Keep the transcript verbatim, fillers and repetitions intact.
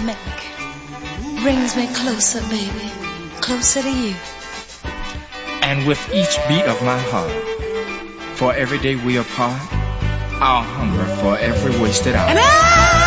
make brings me closer, baby, closer to you. And with each beat of my heart, for every day we apart, I'll hunger for every wasted hour. And I